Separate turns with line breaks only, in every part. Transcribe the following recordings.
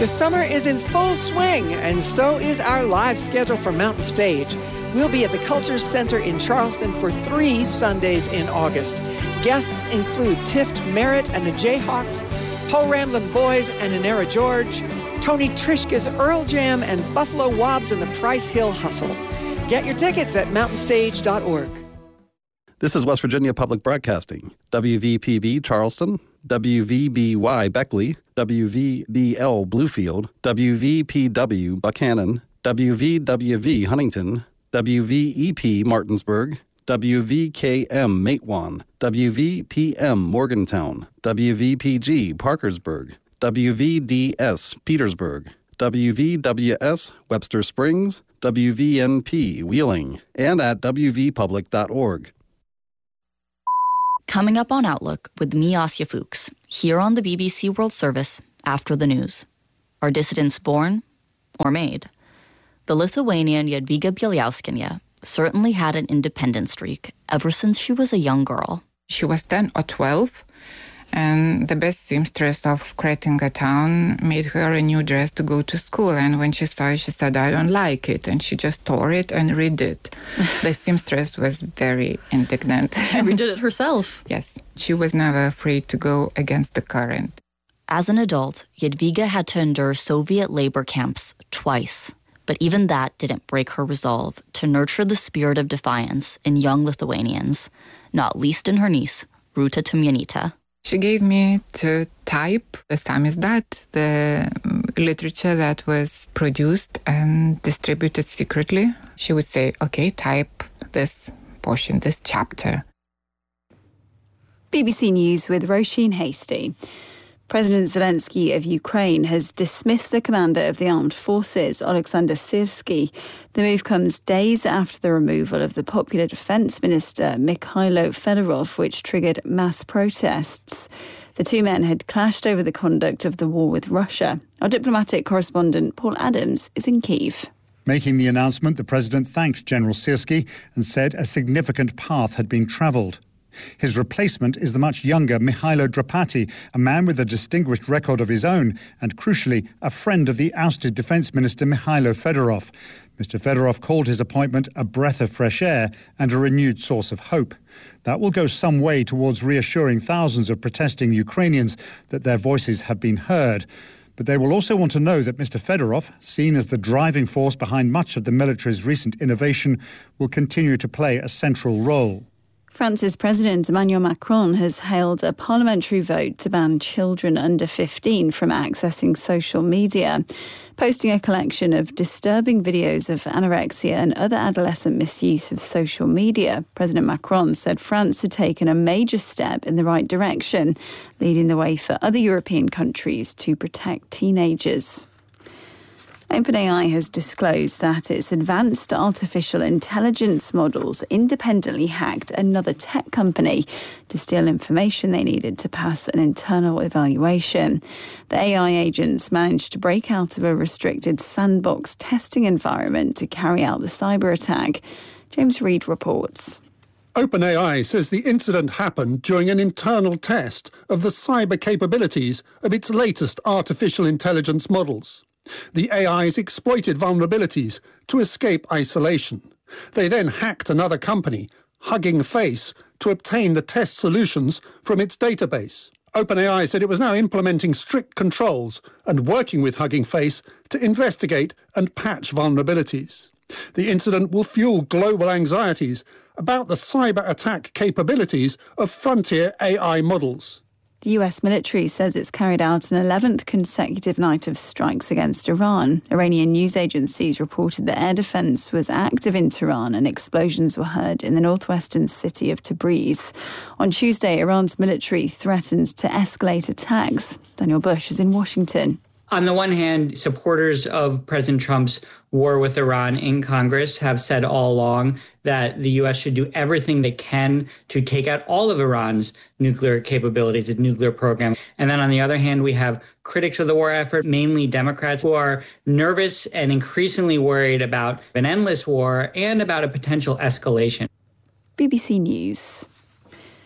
The summer is in full swing, and so is our live schedule for Mountain Stage. We'll be at the Culture Center in Charleston for 3 Sundays in August. Guests include Tift Merritt and the Jayhawks, Po Ramblin' Boys and Inera George, Tony Trishka's Earl Jam, and Buffalo Wobbs and the Price Hill Hustle. Get your tickets at mountainstage.org.
This is West Virginia Public Broadcasting, WVPB Charleston, WVBY Beckley, WVBL Bluefield, WVPW Buchanan, WVWV Huntington, WVEP Martinsburg, WVKM Matewan, WVPM Morgantown, WVPG Parkersburg, WVDS Petersburg, WVWS Webster Springs, WVNP Wheeling, and at wvpublic.org.
Coming up on Outlook with me, Asya Fuchs, here on the BBC World Service after the news. Are dissidents born or made? The Lithuanian Jadvyga Bieliauskienė certainly had an independent streak ever since she was a young girl.
She was 10 or 12, and the best seamstress of Kretinga town made her a new dress to go to school. And when she saw it, she said, "I don't like it." And she just tore it and redid it. The seamstress was very indignant.
She redid it herself.
Yes. She was never afraid to go against the current.
As an adult, Jadvyga had to endure Soviet labor camps twice. But even that didn't break her resolve to nurture the spirit of defiance in young Lithuanians, not least in her niece, Ruta Tumjanita.
She gave me to type the samizdat, the literature that was produced and distributed secretly. She would say, "Okay, type this portion, this chapter."
BBC News with Roisin Hasty. President Zelensky of Ukraine has dismissed the commander of the armed forces, Oleksandr Syrsky. The move comes days after the removal of the popular defence minister, Mikhailo Fedorov, which triggered mass protests. The two men had clashed over the conduct of the war with Russia. Our diplomatic correspondent, Paul Adams, is in Kyiv.
Making the announcement, the president thanked General Syrsky and said a significant path had been travelled. His replacement is the much younger Mihailo Drapati, a man with a distinguished record of his own and, crucially, a friend of the ousted defence minister Mikhailo Fedorov. Mr. Fedorov called his appointment a breath of fresh air and a renewed source of hope. That will go some way towards reassuring thousands of protesting Ukrainians that their voices have been heard. But they will also want to know that Mr. Fedorov, seen as the driving force behind much of the military's recent innovation, will continue to play a central role.
France's President Emmanuel Macron has hailed a parliamentary vote to ban children under 15 from accessing social media. Posting a collection of disturbing videos of anorexia and other adolescent misuse of social media, President Macron said France had taken a major step in the right direction, leading the way for other European countries to protect teenagers. OpenAI has disclosed that its advanced artificial intelligence models independently hacked another tech company to steal information they needed to pass an internal evaluation. The AI agents managed to break out of a restricted sandbox testing environment to carry out the cyber attack. James Reed reports.
OpenAI says the incident happened during an internal test of the cyber capabilities of its latest artificial intelligence models. The AIs exploited vulnerabilities to escape isolation. They then hacked another company, Hugging Face, to obtain the test solutions from its database. OpenAI said it was now implementing strict controls and working with Hugging Face to investigate and patch vulnerabilities. The incident will fuel global anxieties about the cyber attack capabilities of frontier AI models.
The US military says it's carried out an 11th consecutive night of strikes against Iran. Iranian news agencies reported that air defense was active in Tehran and explosions were heard in the northwestern city of Tabriz. On Tuesday, Iran's military threatened to escalate attacks. Daniel Bush is in Washington.
On the one hand, supporters of President Trump's war with Iran in Congress have said all along that the U.S. should do everything they can to take out all of Iran's nuclear capabilities, its nuclear program. And then on the other hand, we have critics of the war effort, mainly Democrats, who are nervous and increasingly worried about an endless war and about a potential escalation.
BBC News.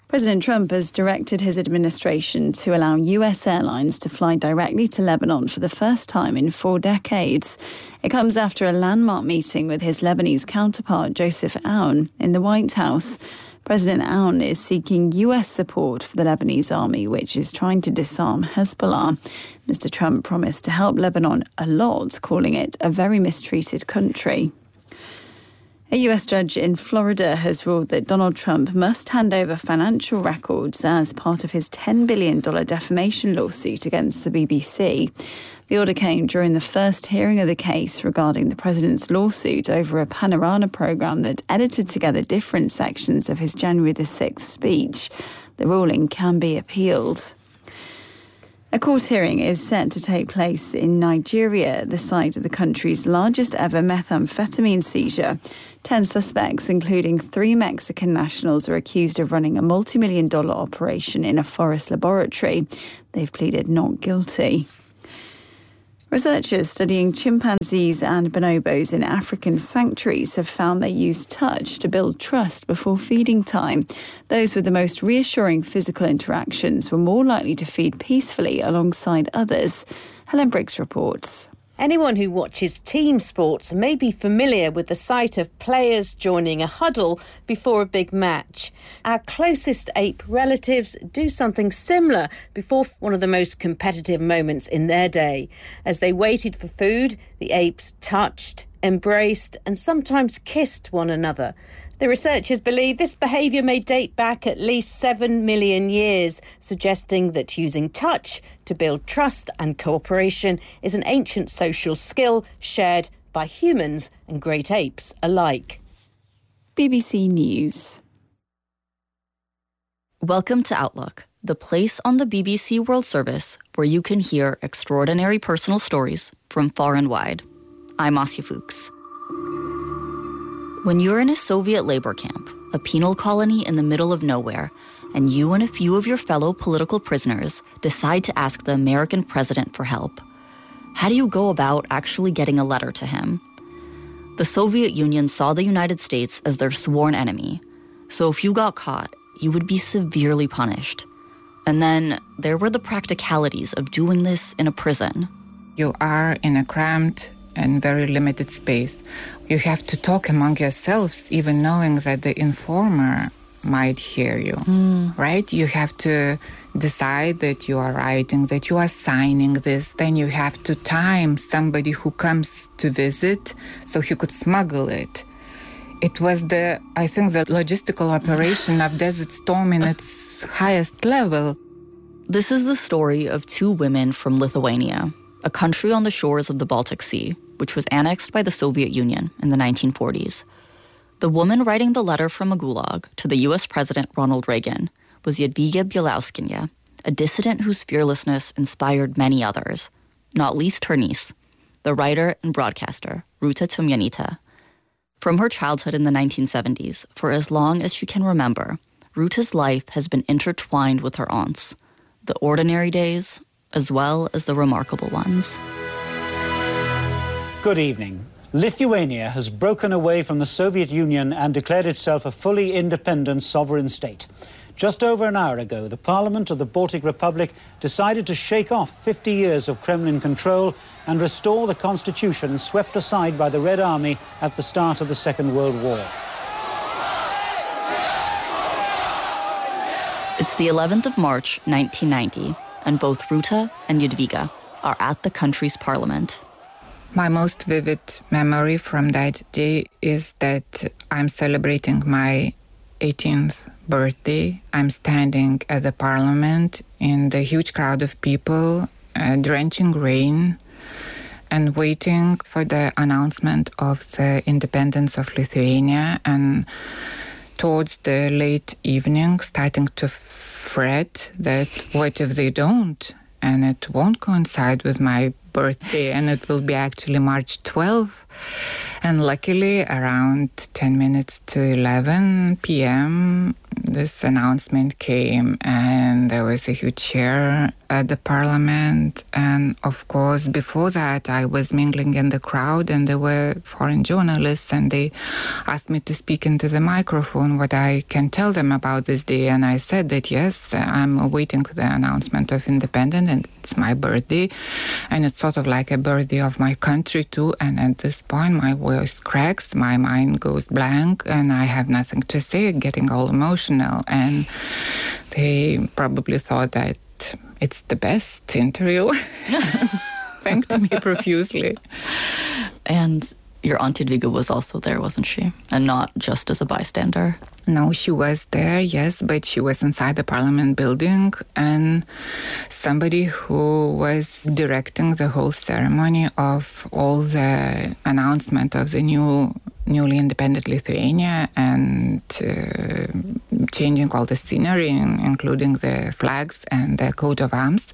President Trump has directed his administration to allow US airlines to fly directly to Lebanon for the first time in 4 decades. It comes after a landmark meeting with his Lebanese counterpart, Joseph Aoun, in the White House. President Aoun is seeking US support for the Lebanese army, which is trying to disarm Hezbollah. Mr. Trump promised to help Lebanon a lot, calling it a very mistreated country. A US judge in Florida has ruled that Donald Trump must hand over financial records as part of his $10 billion defamation lawsuit against the BBC. The order came during the first hearing of the case regarding the president's lawsuit over a Panorama program that edited together different sections of his January the 6th speech. The ruling can be appealed. A court hearing is set to take place in Nigeria, the site of the country's largest ever methamphetamine seizure. 10 suspects, including 3 Mexican nationals, are accused of running a multi-million-dollar operation in a forest laboratory. They've pleaded not guilty. Researchers studying chimpanzees and bonobos in African sanctuaries have found they use touch to build trust before feeding time. Those with the most reassuring physical interactions were more likely to feed peacefully alongside others. Helen Briggs reports.
Anyone who watches team sports may be familiar with the sight of players joining a huddle before a big match. Our closest ape relatives do something similar before one of the most competitive moments in their day. As they waited for food, the apes touched, embraced, and sometimes kissed one another. The researchers believe this behaviour may date back at least 7 million years, suggesting that using touch to build trust and cooperation is an ancient social skill shared by humans and great apes alike.
BBC News.
Welcome to Outlook, the place on the BBC World Service where you can hear extraordinary personal stories from far and wide. I'm Asya Fuchs. When you're in a Soviet labor camp, a penal colony in the middle of nowhere, and you and a few of your fellow political prisoners decide to ask the American president for help, how do you go about actually getting a letter to him? The Soviet Union saw the United States as their sworn enemy, so if you got caught, you would be severely punished. And then there were the practicalities of doing this in a prison.
You are in a cramped and very limited space. You have to talk among yourselves, even knowing that the informer might hear you, right? You have to decide that you are writing, that you are signing this. Then you have to time somebody who comes to visit so he could smuggle it. It was the logistical operation of Desert Storm in its highest level.
This is the story of 2 women from Lithuania, a country on the shores of the Baltic Sea, which was annexed by the Soviet Union in the 1940s. The woman writing the letter from a gulag to the U.S. President Ronald Reagan was Jadwiga Bieliauskienė, a dissident whose fearlessness inspired many others, not least her niece, the writer and broadcaster Ruta Tomjanita. From her childhood in the 1970s, for as long as she can remember, Ruta's life has been intertwined with her aunts, the ordinary days as well as the remarkable ones.
Good evening. Lithuania has broken away from the Soviet Union and declared itself a fully independent sovereign state. Just over an hour ago, the Parliament of the Baltic Republic decided to shake off 50 years of Kremlin control and restore the constitution swept aside by the Red Army at the start of the Second World War.
It's the 11th of March, 1990, and both Ruta and Jadwiga are at the country's parliament.
My most vivid memory from that day is that I'm celebrating my 18th birthday. I'm standing at the parliament in the huge crowd of people, drenching rain, and waiting for the announcement of the independence of Lithuania. And towards the late evening, starting to fret that what if they don't? And it won't coincide with my birthday, and it will be actually March 12th. And luckily, around 10 minutes to 11 p.m., this announcement came, and there was a huge cheer at the parliament. And of course, before that, I was mingling in the crowd, and there were foreign journalists, and they asked me to speak into the microphone what I can tell them about this day. And I said that, yes, I'm waiting for the announcement of independence, and it's my birthday, and it's sort of like a birthday of my country too. And at this point, my voice cracks, my mind goes blank, and I have nothing to say, getting all emotional. And they probably thought that it's the best interview. Thanked me profusely.
And your Aunt Jadwiga was also there, wasn't she? And not just as a bystander?
No, she was there, yes, but she was inside the parliament building, and somebody who was directing the whole ceremony of all the announcement of the newly independent Lithuania, and changing all the scenery, including the flags and the coat of arms,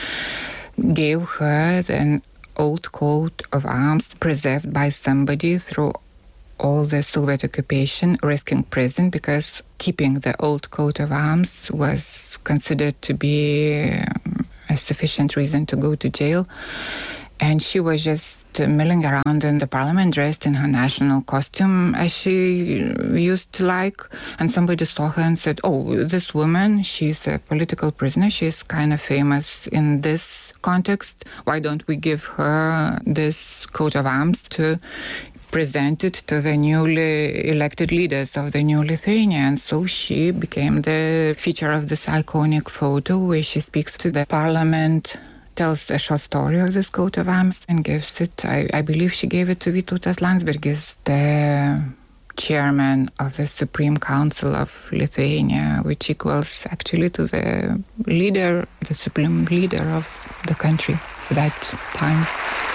gave her an old coat of arms preserved by somebody through all the Soviet occupation, risking prison, because keeping the old coat of arms was considered to be a sufficient reason to go to jail. And she was just milling around in the parliament dressed in her national costume as she used to like. And somebody saw her and said, oh, this woman, she's a political prisoner. She's kind of famous in this context. Why don't we give her this coat of arms to present it to the newly elected leaders of the new Lithuania? And so she became the feature of this iconic photo where she speaks to the parliament, tells a short story of this coat of arms, and gives it, I believe she gave it to Vytautas Landsbergis, the chairman of the Supreme Council of Lithuania, which equals actually to the leader, the supreme leader of the country at that time.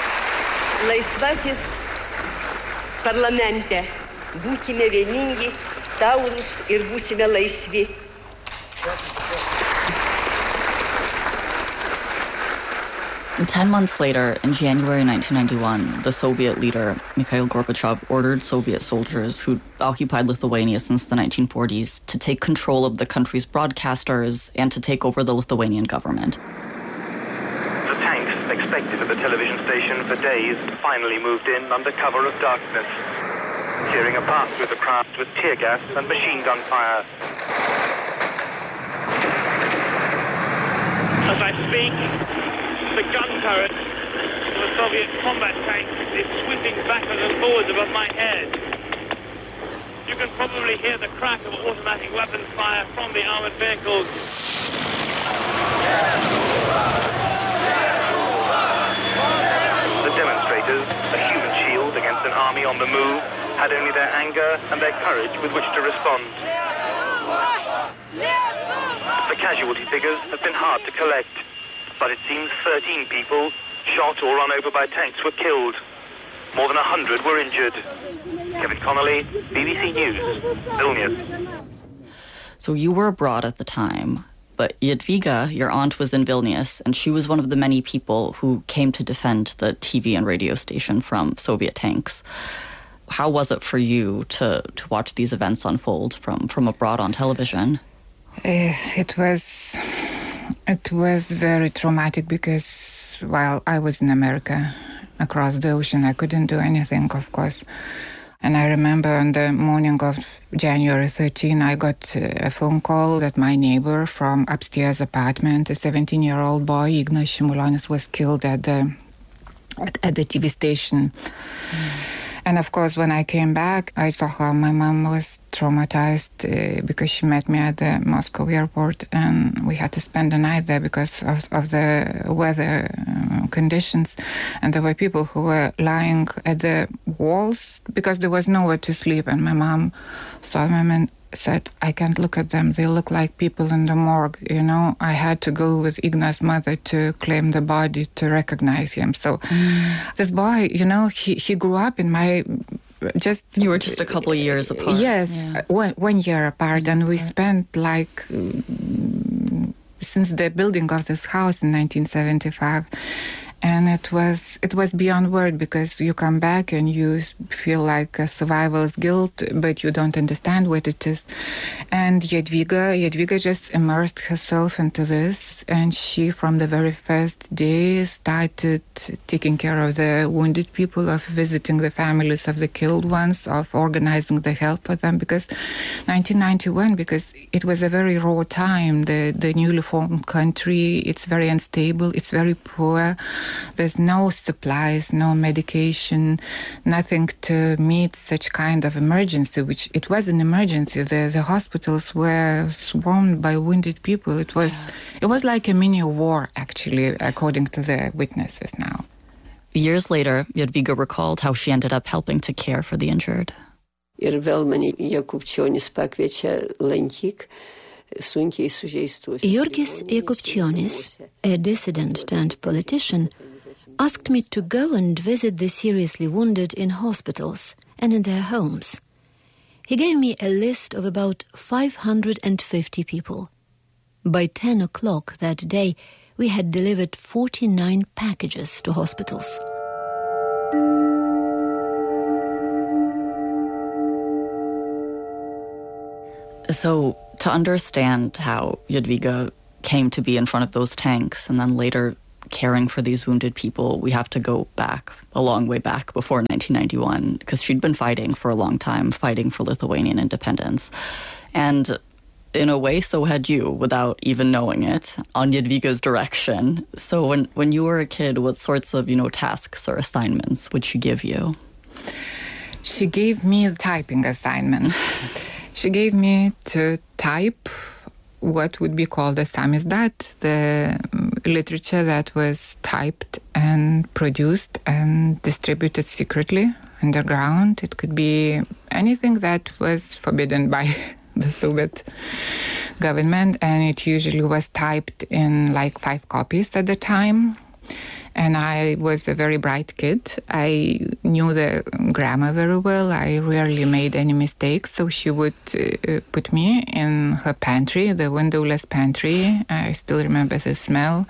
Laisvasis parlamente, būkime vieningi, taurūs ir būsime laisvi.
10 months later, in January 1991, the Soviet leader, Mikhail Gorbachev, ordered Soviet soldiers who'd occupied Lithuania since the 1940s to take control of the country's broadcasters and to take over the Lithuanian government.
The tanks, expected at the television station for days, finally moved in under cover of darkness, tearing apart through the crowd with tear gas and machine gun fire.
As I speak, the gun turret of a Soviet combat tank is sweeping backwards and forwards above my head. You can probably hear the crack of automatic weapons fire from the armored vehicles.
The demonstrators, a human shield against an army on the move, had only their anger and their courage with which to respond. The casualty figures have been hard to collect, but it seems 13 people, shot or run over by tanks, were killed. More than 100 were injured. Kevin Connolly, BBC News, Vilnius.
So you were abroad at the time, but Jadwiga, your aunt, was in Vilnius, and she was one of the many people who came to defend the TV and radio station from Soviet tanks. How was it for you to watch these events unfold from abroad on television?
It was very traumatic because while I was in America, across the ocean, I couldn't do anything, of course. And I remember on the morning of January 13, I got a phone call that my neighbor from upstairs apartment, a 17-year-old boy, Ignas Shimulonis, was killed at the TV station. And of course, when I came back, I saw how my mom was traumatized because she met me at the Moscow airport, and we had to spend the night there because of the weather conditions. And there were people who were lying at the walls because there was nowhere to sleep. And my mom saw them and said, I can't look at them. They look like people in the morgue. You know, I had to go with Ignas' mother to claim the body, to recognize him. So this boy, you know, he grew up in my... You
were just a couple of years apart.
Yes, yeah. 1 year apart. And we spent since the building of this house in 1975. And it was beyond word, because you come back and you feel like a survival's guilt, but you don't understand what it is. And Jadwiga just immersed herself into this, and she, from the very first day, started taking care of the wounded people, of visiting the families of the killed ones, of organizing the help for them. Because 1991, because it was a very raw time, the newly formed country, it's very unstable, it's very poor. There's no supplies, no medication, nothing to meet such kind of emergency, which it was an emergency. The hospitals were swarmed by wounded people. It was like a mini war, actually, according to the witnesses now.
Years later, Jadwiga recalled how she ended up helping to care for the injured.
Jurgis Jakubčionis, a dissident turned politician, asked me to go and visit the seriously wounded in hospitals and in their homes. He gave me a list of about 550 people. By 10 o'clock that day, we had delivered 49 packages to hospitals.
So, to understand how Jadwiga came to be in front of those tanks and then later caring for these wounded people, we have to go back, a long way back, before 1991, because she'd been fighting for a long time, fighting for Lithuanian independence. And in a way, so had you, without even knowing it, on Jadwiga's direction. So when you were a kid, what sorts of, tasks or assignments would she give you?
She gave me a typing assignment. She gave me to type what would be called the samizdat, the literature that was typed and produced and distributed secretly underground. It could be anything that was forbidden by the Soviet government, and it usually was typed in like 5 copies at the time. And I was a very bright kid. I knew the grammar very well. I rarely made any mistakes. So she would put me in her pantry, the windowless pantry. I still remember the smell.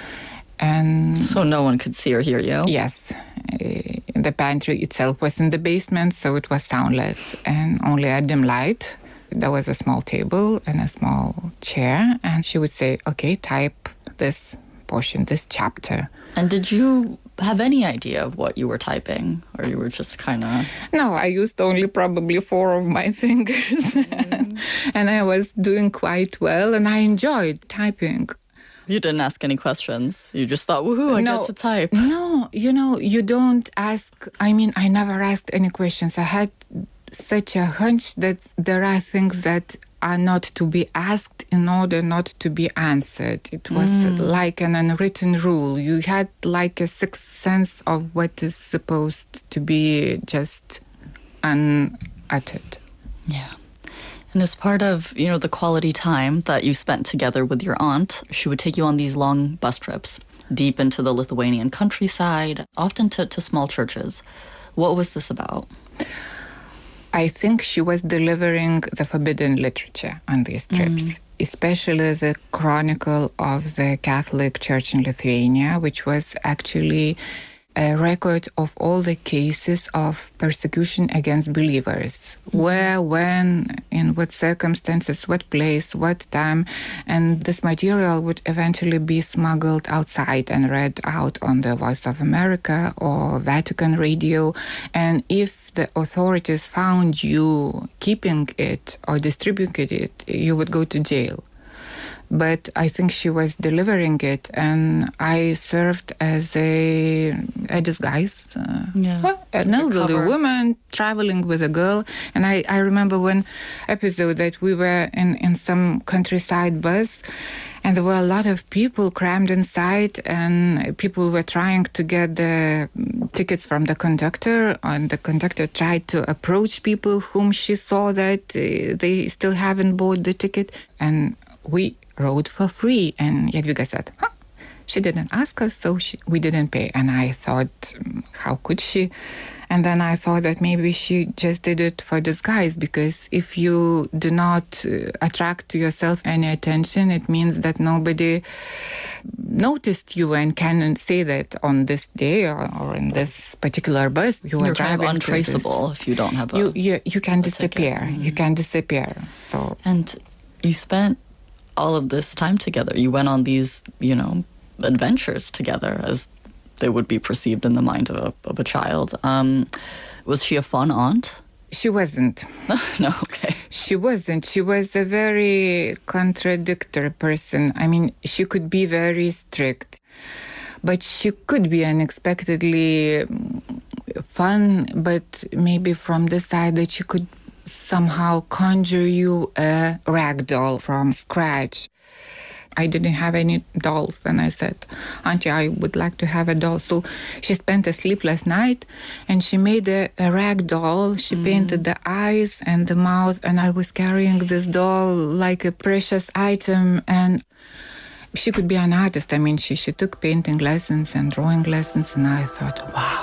And
so no one could see or hear you?
Yes. The pantry itself was in the basement, so it was soundless and only a dim light. There was a small table and a small chair. And she would say, okay, type this portion, this chapter.
And did you have any idea of what you were typing? Or you were just kind of...
No, I used only probably 4 of my fingers. And I was doing quite well, and I enjoyed typing.
You didn't ask any questions? You just thought, woohoo, I get to type.
No, you don't ask... I mean, I never asked any questions. I had such a hunch that there are things that are not to be asked in order not to be answered. It was like an unwritten rule. You had like a sixth sense of what is supposed to be just unuttered.
Yeah. And as part of, the quality time that you spent together with your aunt, she would take you on these long bus trips deep into the Lithuanian countryside, often to small churches. What was this about?
I think she was delivering the forbidden literature on these trips, especially the chronicle of the Catholic Church in Lithuania, which was actually a record of all the cases of persecution against believers. Where, when, in what circumstances, what place, what time. And this material would eventually be smuggled outside and read out on the Voice of America or Vatican Radio. And if the authorities found you keeping it or distributing it, you would go to jail. But I think she was delivering it, and I served as a disguise. An elderly woman traveling with a girl. And I remember one episode that we were in some countryside bus, and there were a lot of people crammed inside, and people were trying to get the tickets from the conductor, and the conductor tried to approach people whom she saw that they still haven't bought the ticket. And we rode for free. And Jadwiga said, she didn't ask us, so we didn't pay. And I thought, how could she? And then I thought that maybe she just did it for disguise, because if you do not attract to yourself any attention, it means that nobody noticed you and can say that on this day or in this particular bus you
You're
are driving.
kind of untraceable if you don't have a
you can disappear.
Mm-hmm.
You can disappear. So
and you spent all of this time together. You went on these, adventures together, as they would be perceived in the mind of a child. Was she a fun aunt?
She wasn't.
No, okay.
She wasn't. She was a very contradictory person. I mean, she could be very strict, but she could be unexpectedly fun, but maybe from the side that she could somehow conjure you a rag doll from scratch. I didn't have any dolls, and I said, Auntie, I would like to have a doll. So she spent a sleepless night, and she made a rag doll. She painted the eyes and the mouth, and I was carrying this doll like a precious item. And she could be an artist. I mean, she took painting lessons and drawing lessons, and I thought, wow.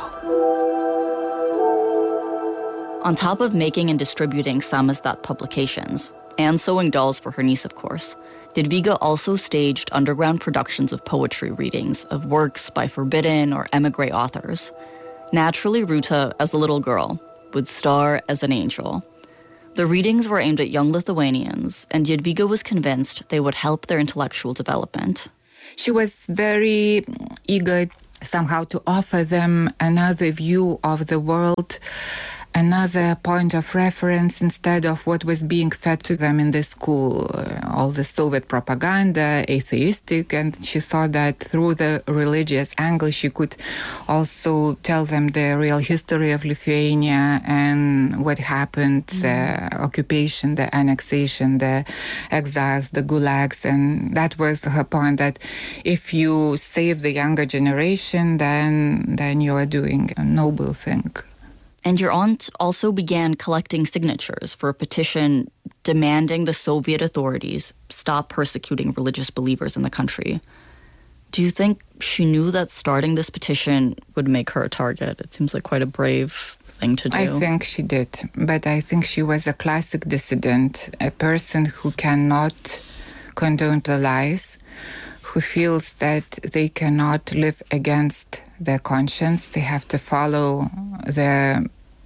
On top of making and distributing samizdat publications, and sewing dolls for her niece, of course, Jadwiga also staged underground productions of poetry readings of works by forbidden or émigré authors. Naturally, Ruta, as a little girl, would star as an angel. The readings were aimed at young Lithuanians, and Jadwiga was convinced they would help their intellectual development.
She was very eager somehow to offer them another view of the world, another point of reference instead of what was being fed to them in the school, all the Soviet propaganda, atheistic, and she thought that through the religious angle she could also tell them the real history of Lithuania and what happened, the occupation, the annexation, the exiles, the gulags, and that was her point, that if you save the younger generation, then you are doing a noble thing.
And your aunt also began collecting signatures for a petition demanding the Soviet authorities stop persecuting religious believers in the country. Do you think she knew that starting this petition would make her a target? It seems like quite a brave thing to do.
I think she did, but I think she was a classic dissident, a person who cannot condone the lies, who feels that they cannot live against their conscience. They have to follow their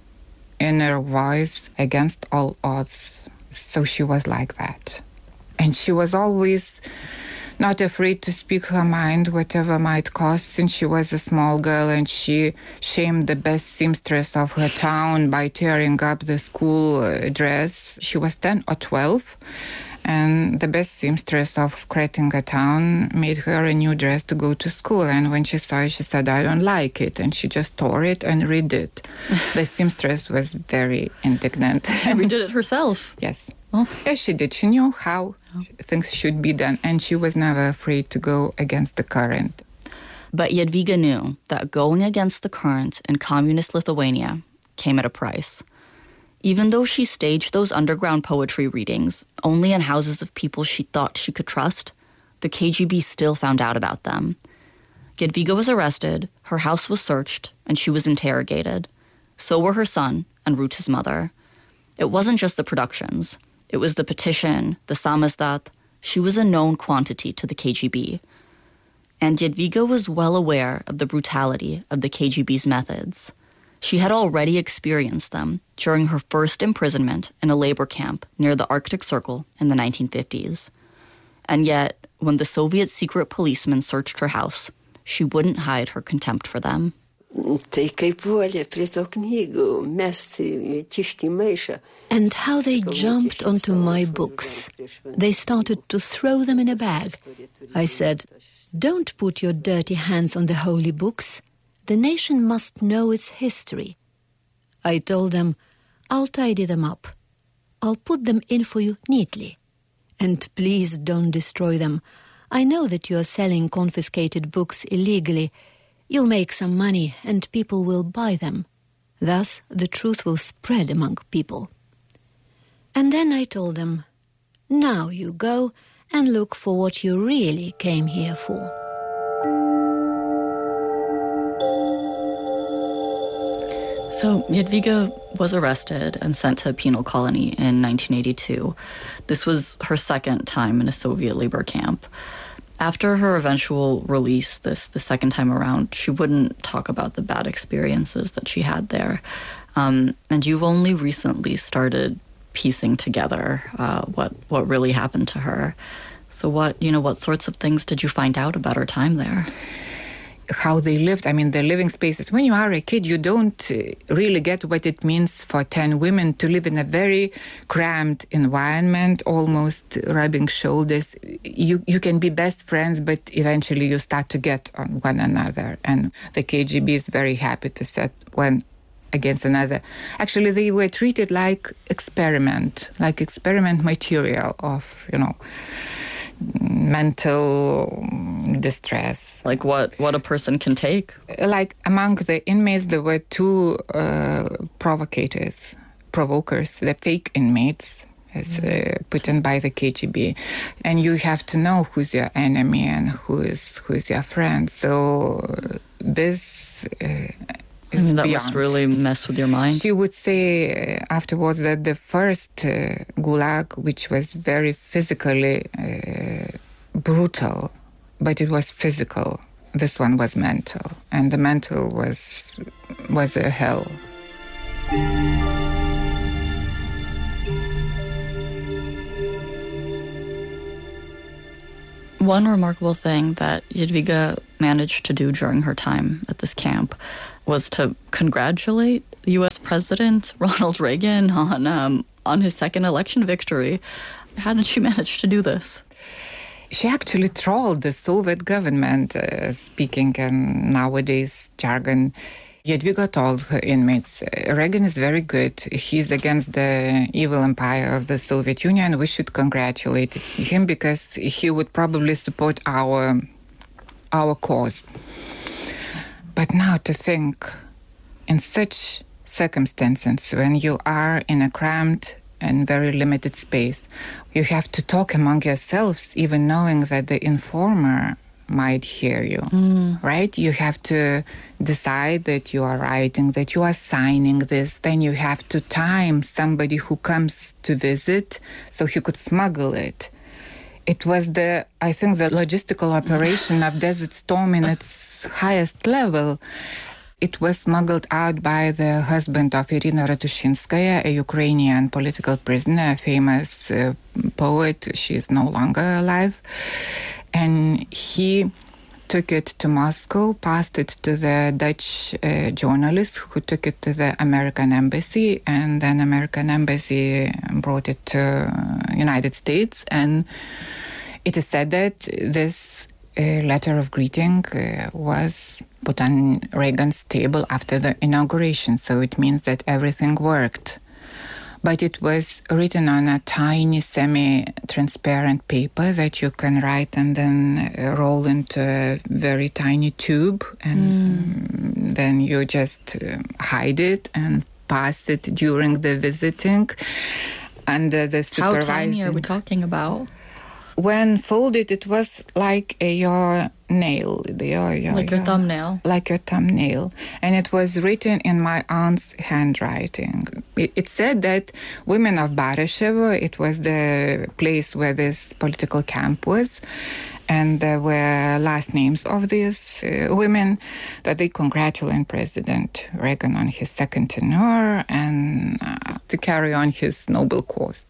inner voice against all odds. So she was like that. And she was always not afraid to speak her mind, whatever might cost, since she was a small girl, and she shamed the best seamstress of her town by tearing up the school dress. She was 10 or 12. And the best seamstress of Kretinga town made her a new dress to go to school. And when she saw it, she said, I don't like it. And she just tore it and redid it. The seamstress was very indignant.
She redid it herself?
Yes. Oh. Yes, she did. She knew how things should be done. And she was never afraid to go against the current.
But Jadwiga knew that going against the current in communist Lithuania came at a price. Even though she staged those underground poetry readings only in houses of people she thought she could trust, the KGB still found out about them. Jadwiga was arrested, her house was searched, and she was interrogated. So were her son and Ruta's mother. It wasn't just the productions. It was the petition, the samizdat. She was a known quantity to the KGB. And Jadwiga was well aware of the brutality of the KGB's methods. She had already experienced them during her first imprisonment in a labor camp near the Arctic Circle in the 1950s. And yet, when the Soviet secret policemen searched her house, she wouldn't hide her contempt for them.
And how they jumped onto my books. They started to throw them in a bag. I said, "Don't put your dirty hands on the holy books. The nation must know its history." I told them, "I'll tidy them up. I'll put them in for you neatly. And please don't destroy them. I know that you are selling confiscated books illegally. You'll make some money and people will buy them. Thus, the truth will spread among people." And then I told them, "Now you go and look for what you really came here for."
So Jadwiga was arrested and sent to a penal colony in 1982. This was her second time in a Soviet labor camp. After her eventual release the second time around, she wouldn't talk about the bad experiences that she had there. And you've only recently started piecing together what really happened to her. So what sorts of things did you find out about her time there?
How they lived, the living spaces. When you are a kid, you don't really get what it means for 10 women to live in a very cramped environment, almost rubbing shoulders. You can be best friends, but eventually you start to get on one another. And the KGB is very happy to set one against another. Actually, they were treated like experiment material of, mental distress.
Like what a person can take?
Like among the inmates, there were two provokers, the fake inmates, as put in by the KGB. And you have to know who's your enemy and who's your friend. So this
that must really mess with your mind.
She would say afterwards that the first Gulag, which was very physically brutal, but it was physical. This one was mental, and the mental was a hell.
One remarkable thing that Jadwiga managed to do during her time at this camp was to congratulate U.S. President Ronald Reagan on his second election victory. How did she manage to do this?
She actually trolled the Soviet government, speaking in nowadays jargon. Jadwiga told her inmates, Reagan is very good. He's against the evil empire of the Soviet Union. We should congratulate him because he would probably support our cause. But now to think, in such circumstances, when you are in a cramped and very limited space, you have to talk among yourselves, even knowing that the informer might hear you, right? You have to decide that you are writing, that you are signing this. Then you have to time somebody who comes to visit so he could smuggle it. It was the logistical operation of Desert Storm in its highest level. It was smuggled out by the husband of Irina Ratushinskaya, a Ukrainian political prisoner, a famous poet. She is no longer alive. And he took it to Moscow, passed it to the Dutch journalist who took it to the American embassy, and then American embassy brought it to United States. And it is said that this letter of greeting was put on Reagan's table after the inauguration, so it means that everything worked. But it was written on a tiny, semi-transparent paper that you can write and then roll into a very tiny tube, and then you just hide it and pass it during the visiting under the supervising.
How tiny are we talking about?
When folded, it was like your nail.
Like your thumbnail?
Like your thumbnail. And it was written in my aunt's handwriting. It said that women of Bareshevo, it was the place where this political camp was, and there were last names of these women, that they congratulate President Reagan on his second tenure and to carry on his noble cause.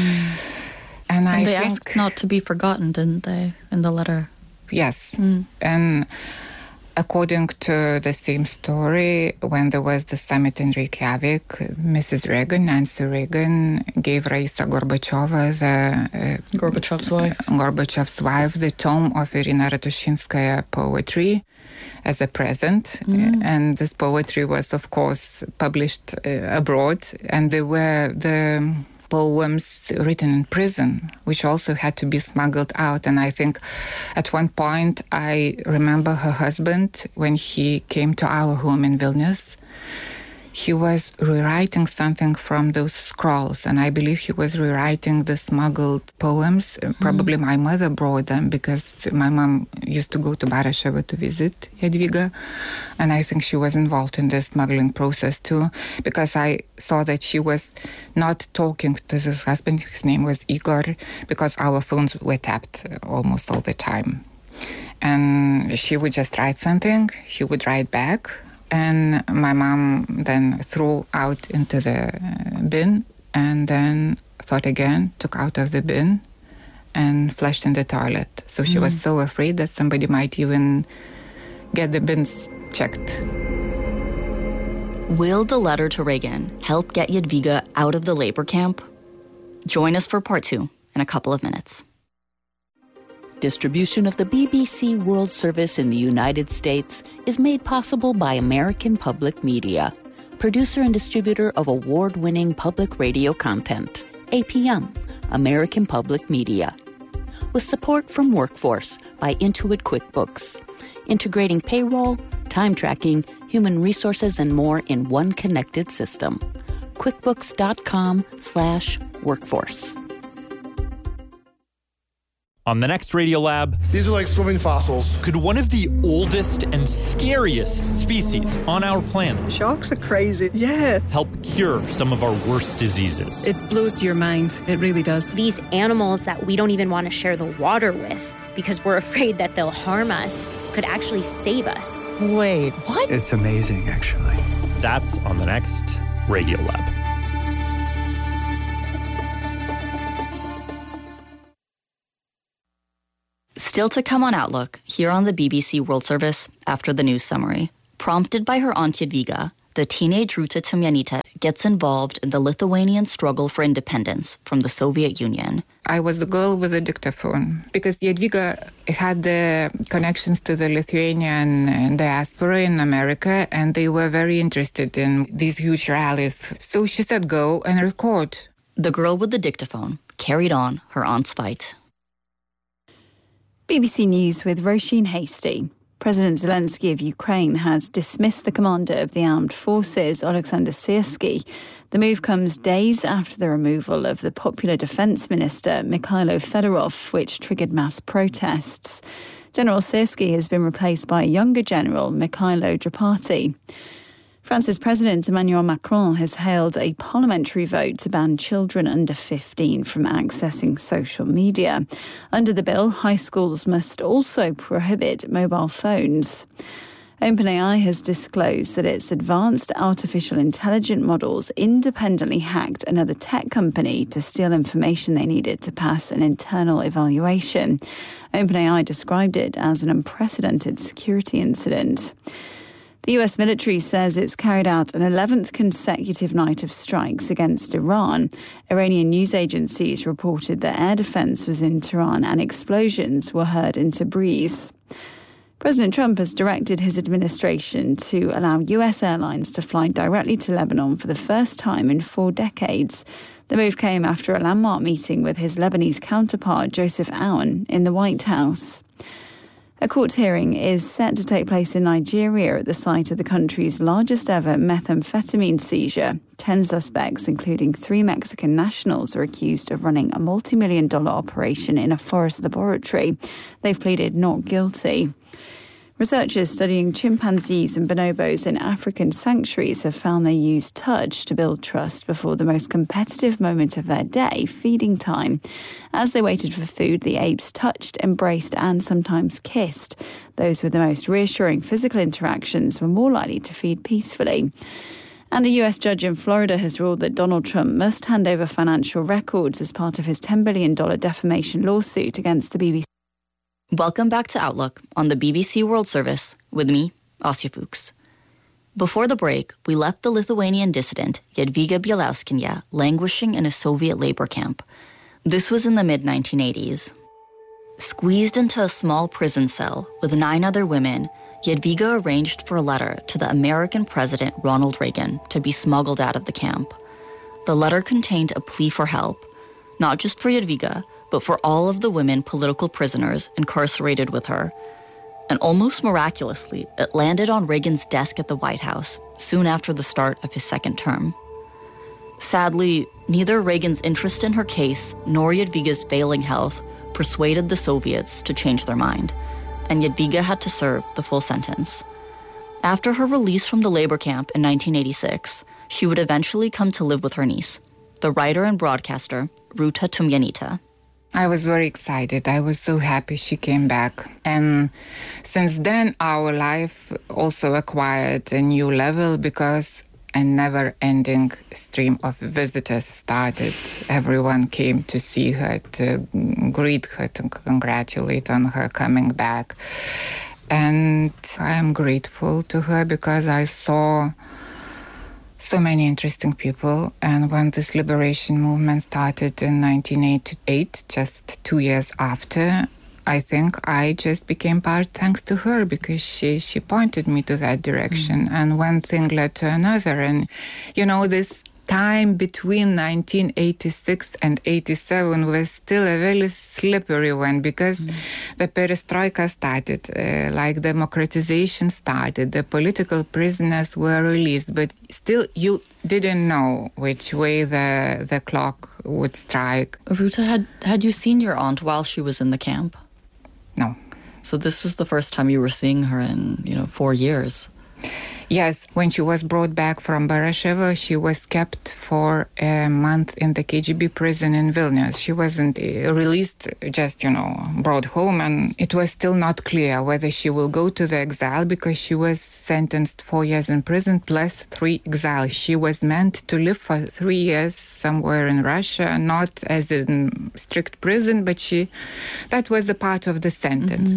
And they asked not to be forgotten, didn't they, in the letter?
Yes. And according to the same story, when there was the summit in Reykjavik, Mrs. Reagan, Nancy Reagan, gave Raisa Gorbachova, Gorbachev's wife, the tome of Irina Ratushinskaya poetry as a present. And this poetry was, of course, published abroad. And they were the poems written in prison, which also had to be smuggled out. And I think at one point, I remember her husband, when he came to our home in Vilnius, he was rewriting something from those scrolls, and I believe he was rewriting the smuggled poems. Probably my mother brought them because my mom used to go to Barasheva to visit Jadwiga, and I think she was involved in the smuggling process too, because I saw that she was not talking to this husband, his name was Igor, because our phones were tapped almost all the time. And she would just write something, he would write back, and my mom then threw out into the bin, and then thought again, took out of the bin, and flushed in the toilet. So she was so afraid that somebody might even get the bins checked.
Will the letter to Reagan help get Jadwiga out of the labor camp? Join us for part 2 in a couple of minutes.
Distribution of the BBC World Service in the United States is made possible by American Public Media, producer and distributor of award-winning public radio content. APM, American Public Media. With support from Workforce by Intuit QuickBooks, integrating payroll, time tracking, human resources, and more in one connected system. QuickBooks.com/workforce.
On the next Radiolab...
These are like swimming fossils.
Could one of the oldest and scariest species on our planet...
Sharks are crazy, yeah.
...help cure some of our worst diseases?
It blows your mind. It really does.
These animals that we don't even want to share the water with because we're afraid that they'll harm us could actually save us.
Wait, what?
It's amazing, actually.
That's on the next Radiolab.
Still to come on Outlook, here on the BBC World Service after the news summary. Prompted by her aunt Jadwiga, the teenage Ruta Tomjanita gets involved in the Lithuanian struggle for independence from the Soviet Union.
I was the girl with the dictaphone because Jadwiga had the connections to the Lithuanian diaspora in America, and they were very interested in these huge rallies. So she said, go and record.
The girl with the dictaphone carried on her aunt's fight.
BBC News with Roisin Hasty. President Zelensky of Ukraine has dismissed the commander of the armed forces, Oleksandr Syrsky. The move comes days after the removal of the popular defence minister, Mikhailo Fedorov, which triggered mass protests. General Syrsky has been replaced by a younger general, Mikhailo Drapati. France's President Emmanuel Macron has hailed a parliamentary vote to ban children under 15 from accessing social media. Under the bill, high schools must also prohibit mobile phones. OpenAI has disclosed that its advanced artificial intelligence models independently hacked another tech company to steal information they needed to pass an internal evaluation. OpenAI described it as an unprecedented security incident. The US military says it's carried out an 11th consecutive night of strikes against Iran. Iranian news agencies reported that air defense was in Tehran and explosions were heard in Tabriz. President Trump has directed his administration to allow US airlines to fly directly to Lebanon for the first time in 4 decades. The move came after a landmark meeting with his Lebanese counterpart, Joseph Aoun, in the White House. A court hearing is set to take place in Nigeria at the site of the country's largest ever methamphetamine seizure. 10 suspects, including 3 Mexican nationals, are accused of running a multi-million-dollar operation in a forest laboratory. They've pleaded not guilty. Researchers studying chimpanzees and bonobos in African sanctuaries have found they use touch to build trust before the most competitive moment of their day, feeding time. As they waited for food, the apes touched, embraced, and sometimes kissed. Those with the most reassuring physical interactions were more likely to feed peacefully. And a US judge in Florida has ruled that Donald Trump must hand over financial records as part of his $10 billion defamation lawsuit against the BBC.
Welcome back to Outlook on the BBC World Service with me, Asya Fuchs. Before the break, we left the Lithuanian dissident Jadwiga Bieliauskienė languishing in a Soviet labor camp. This was in the mid-1980s. Squeezed into a small prison cell with 9 other women, Jadwiga arranged for a letter to the American President Ronald Reagan to be smuggled out of the camp. The letter contained a plea for help, not just for Jadwiga, but for all of the women political prisoners incarcerated with her. And almost miraculously, it landed on Reagan's desk at the White House soon after the start of his second term. Sadly, neither Reagan's interest in her case nor Jadwiga's failing health persuaded the Soviets to change their mind, and Jadwiga had to serve the full sentence. After her release from the labor camp in 1986, she would eventually come to live with her niece, the writer and broadcaster Ruta Tomjanita.
I was very excited. I was so happy she came back. And since then, our life also acquired a new level because a never-ending stream of visitors started. Everyone came to see her, to greet her, to congratulate on her coming back. And I am grateful to her because I saw so many interesting people. And when this liberation movement started in 1988, just 2 years after, I think I just became part thanks to her because she pointed me to that direction. And one thing led to another. And, this time between 1986 and 87 was still a very slippery one because the perestroika started, democratization started, the political prisoners were released, but still you didn't know which way the clock would strike.
Ruta, had you seen your aunt while she was in the camp?
No.
So this was the first time you were seeing her in, 4 years.
Yes, when she was brought back from Barasheva, she was kept for a month in the KGB prison in Vilnius. She wasn't released, just, brought home, and it was still not clear whether she will go to the exile because she was sentenced 4 years in prison plus 3 exile. She was meant to live for 3 years somewhere in Russia, not as in strict prison, but that was a part of the sentence.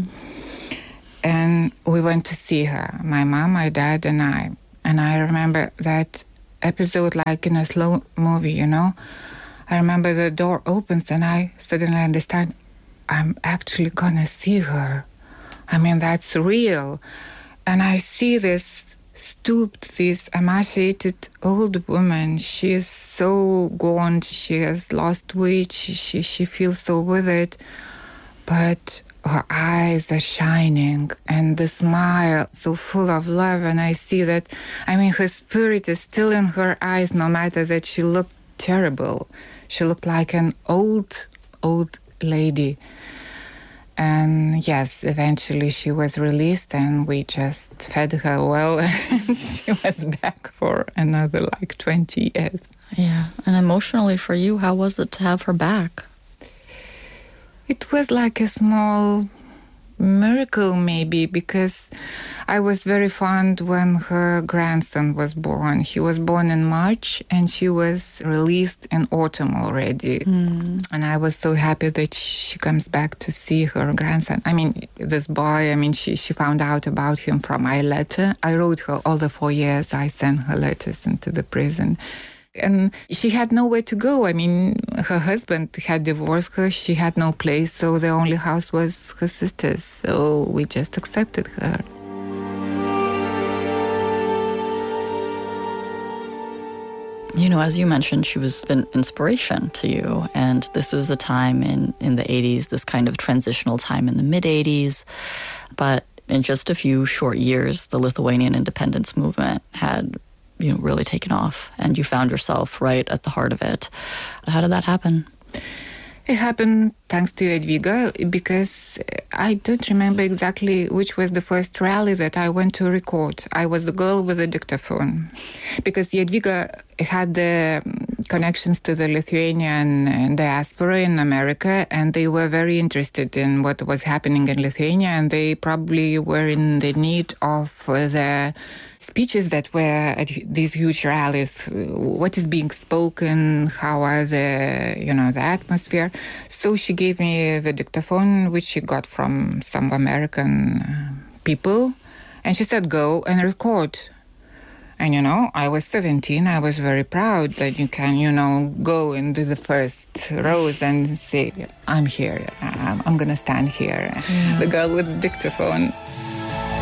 And we went to see her, my mom, my dad, and I. And I remember that episode like in a slow movie, I remember the door opens and I suddenly understand I'm actually gonna see her. I mean, that's real. And I see this stooped, this emaciated old woman. She is so gaunt. She has lost weight. She feels so withered. But her eyes are shining and the smile so full of love. And I see that, her spirit is still in her eyes, no matter that she looked terrible. She looked like an old lady. And yes, eventually she was released and we just fed her well and she was back for another 20 years.
Yeah. And emotionally for you, how was it to have her back?
It was like a small miracle maybe because I was very fond when her grandson was born. He was born in March and she was released in autumn already. And I was so happy that she comes back to see her grandson. This boy, she found out about him from my letter. I wrote her all the 4 years. I sent her letters into the prison. And she had nowhere to go. Her husband had divorced her. She had no place, so the only house was her sister's. So we just accepted her.
As you mentioned, she was an inspiration to you. And this was a time in the 80s, this kind of transitional time in the mid-80s. But in just a few short years, the Lithuanian independence movement had really taken off, and you found yourself right at the heart of it. How did that happen?
It happened thanks to Jadwiga, because I don't remember exactly which was the first rally that I went to record. I was the girl with the dictaphone, because Jadwiga had the connections to the Lithuanian diaspora in America, and they were very interested in what was happening in Lithuania, and they probably were in the need of the speeches that were at these huge rallies. What is being spoken? How are the atmosphere? So she gave me the dictaphone, which she got from some American people, and she said, go and record. And, I was 17. I was very proud that you can, go into the first rows and say, I'm here. I'm going to stand here. Yeah. The girl with the dictaphone.